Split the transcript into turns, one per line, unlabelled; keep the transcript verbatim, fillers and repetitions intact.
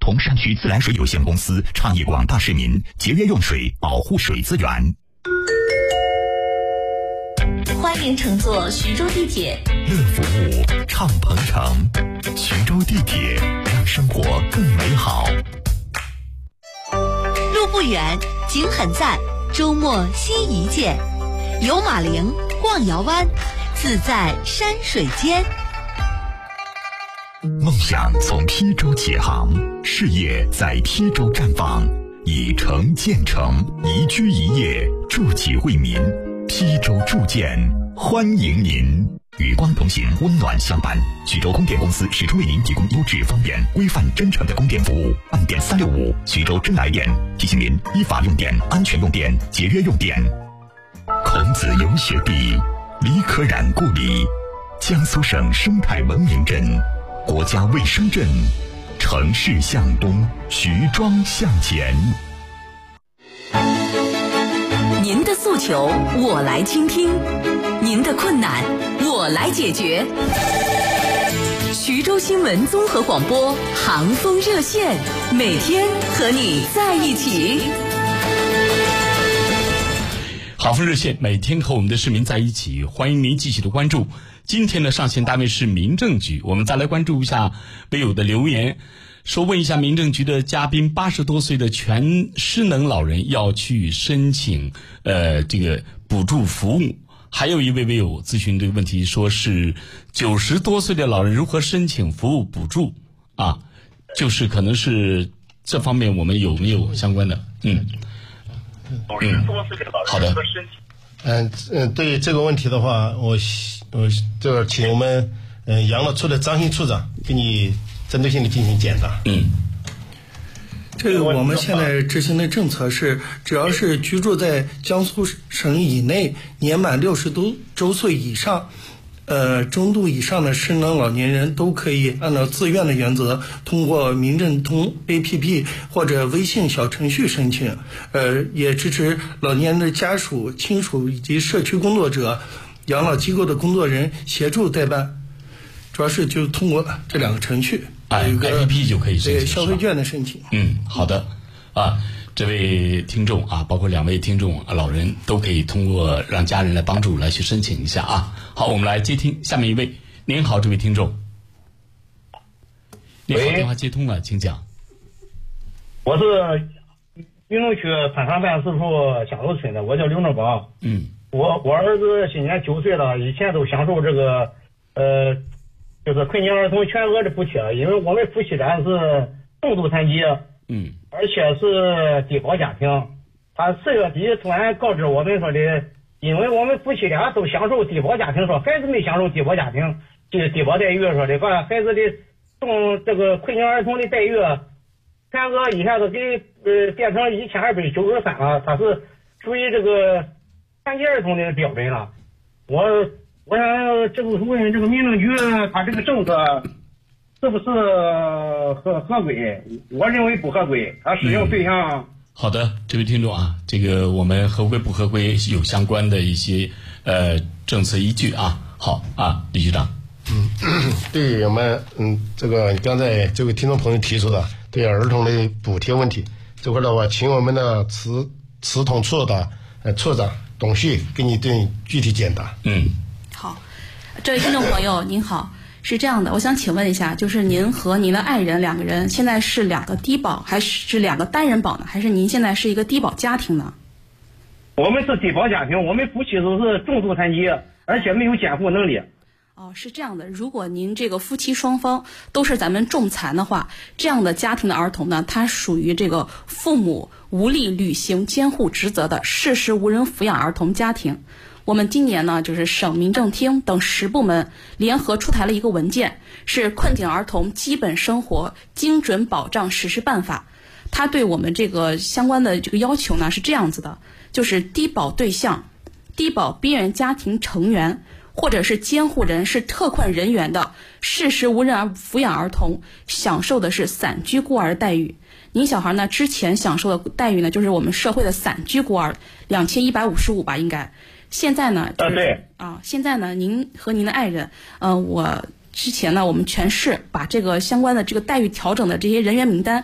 同山区自来水有限公司倡议广大市民节约用水，保护水资源。
欢迎乘坐徐州地铁，
乐服务，畅鹏程。徐州地铁，让生活更美好。
路不远，景很赞，周末新一见。游马陵，逛瑶湾，自在山水间。
梦想从梯州起航，事业在梯州绽放，以城建城，宜居宜业，筑己为民。梯州铸建欢迎您，与光同行，温暖相伴。徐州供电公司始终为您提供优质、方便、规范、真诚的供电服务。按电三六五，徐州真来电，提醒您依法用电、安全用电、节约用电。孔子游学地，李可染故里，江苏省生态文明镇，国家卫生镇，城市向东，徐庄向前。
您的诉求我来倾听，您的困难我来解决。徐州新闻综合广播航风热线，每天和你在一起。
航风热线每天和我们的市民在一起，欢迎您继续的关注。今天的上线单位是民政局，我们再来关注一下微友的留言，说问一下民政局的嘉宾，八十多岁的全失能老人要去申请呃这个补助服务。还有一位微友咨询这个问题，说是九十多岁的老人如何申请服务补助啊？就是可能是这方面我们有没有相关的？嗯
嗯，好的。
嗯嗯，对于这个问题的话，我我这个请我们嗯养老处的张新处长给你针对性的进行解答。
嗯，
这个我们现在执行的政策是，只要是居住在江苏省以内，年满六十多周岁以上，呃，中度以上的失能老年人都可以按照自愿的原则，通过民政通 A P P 或者微信小程序申请。呃，也支持老年人的家属、亲属以及社区工作者、养老机构的工作人协助代办。主要是就通过这两个程序，
哎 ，A P P 就可以申请
对消费券的申请。
嗯，好的，啊，这位听众啊，包括两位听众、啊、老人都可以通过让家人来帮助来去申请一下啊。好，我们来接听下面一位。您好，这位听众。您好，电话接通了，请讲。
我是云龙区团山办事处香楼村的，我叫刘正宝。
嗯，
我我儿子今年九岁了，以前都享受这个呃。就是困境儿童全额的补贴，因为我们夫妻俩是重度残疾，
嗯，
而且是低保家庭。他四月底突然告知我们说的，因为我们夫妻俩都享受低保家庭，说孩子没享受低保家庭，就是低保待遇，说的把孩子的重这个困境儿童的待遇全额一下子给呃变成一千二百九十三了，他是属于这个残疾儿童的标准了。我。我想这个问这个民政局，他这个政策是不是合合规？我认为不合规，他适用对象、嗯。
好的，这位听众啊，这个我们合规不合规有相关的一些呃政策依据啊。好啊，李局长。
嗯，对于我们嗯这个刚才这位听众朋友提出的对儿童的补贴问题这块的话，请我们的慈慈统处的呃处长董旭给你对具体解答。
嗯。
好，这位听众朋友您好，是这样的，我想请问一下，就是您和您的爱人两个人现在是两个低保，还是两个单人保呢？还是您现在是一个低保家庭呢？
我们是低保家庭，我们夫妻都是重度残疾，而且没有监护能力。
哦，是这样的，如果您这个夫妻双方都是咱们重残的话，这样的家庭的儿童呢，他属于这个父母无力履行监护职责的事实无人抚养儿童家庭。我们今年呢，就是省民政厅等十部门联合出台了一个文件，是困境儿童基本生活精准保障实施办法。它对我们这个相关的这个要求呢是这样子的，就是低保对象、低保边缘家庭成员或者是监护人是特困人员的事实无人抚养儿童，享受的是散居孤儿待遇。您小孩呢之前享受的待遇呢，就是我们社会的散居孤儿，两千一百五十五吧，应该。现在呢，就是、
啊对
啊，现在呢，您和您的爱人，呃，我之前呢，我们全市把这个相关的这个待遇调整的这些人员名单